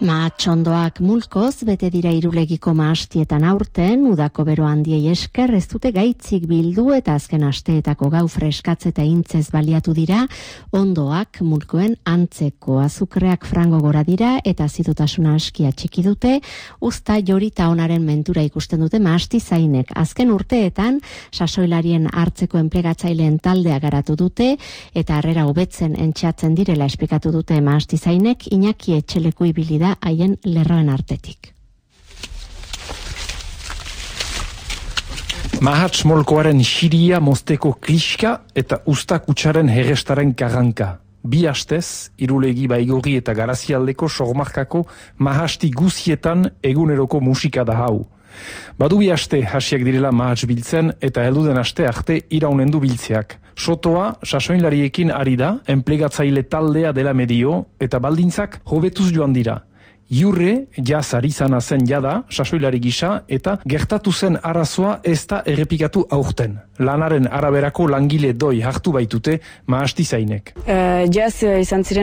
Mahatxondoak mulkoz bete dira Irulegiko mahastietan aurten, udako bero handiei esker ez dute gaitzik bildu eta azken asteetako gau freskatze eta intzez baliatu dira, ondoak mulkoen antzeko azukreak frango gora dira eta azidotasuna askia txiki dute, uzta jorita onaren mentura ikusten dute mahastizainek. Azken urteetan, sasoilarien hartzeko enplegatzaileen taldea garatu dute eta harrera hobetzen entxeatzen direla esplikatu dute mahastizainek. Iñaki Etxeleku ibili da haien lerroen artetik. Mahatx molkoaren xiria mozteko kliska eta usta kutsaren herrestaren karranka. Bi hastez, Irulegi Baigorri eta Garazialdeko sormarkako mahasti guzietan eguneroko musika da hau. Badu bi haste hasiak direla mahatx biltzen eta helduden aste arte iraunendu biltzeak. Sotoa sasoinlariekin ari da, enplegatzaile taldea dela medio eta baldintzak hobetuz joan dira. Iurre, jaz ari zana zen jada, sasoilari gisa, eta gertatu zen arazoa ez da errepikatu aurten. Lanaren araberako langile doi hartu baitute mahastizainek. Jaz izan ziren